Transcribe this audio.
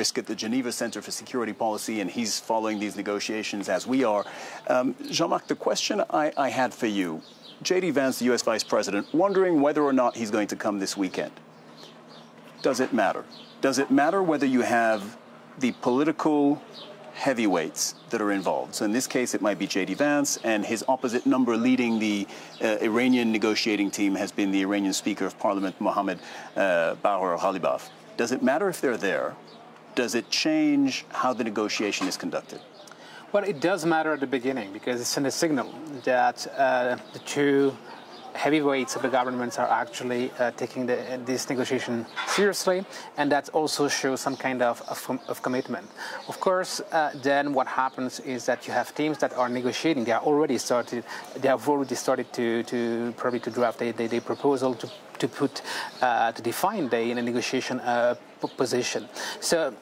risk at the Geneva Center for Security Policy, and he's following these negotiations as we are. Jean-Marc, the question I had for you, J.D. Vance, the U.S. Vice President, wondering whether or not he's going to come this weekend. Does it matter? Does it matter whether you have the political heavyweights that are involved? So in this case, it might be J.D. Vance, and his opposite number leading the Iranian negotiating team has been the Iranian Speaker of Parliament, Mohammad Bagher Ghalibaf. Does it matter if they're there? Does it change how the negotiation is conducted? Well, it does matter at the beginning because it sends a signal that the two heavyweights of the governments are actually taking this negotiation seriously, and that also shows some kind of commitment. Of course, then what happens is that you have teams that are negotiating. They have already started to probably to draft a proposal to define the negotiation position. So